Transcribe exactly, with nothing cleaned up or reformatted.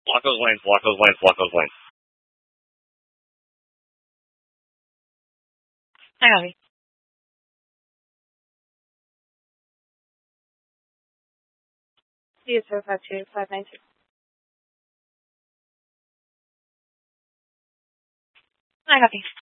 Block those lanes, block those lanes, block those lanes. I got it. See you, sir. Five two five nine two. I got you.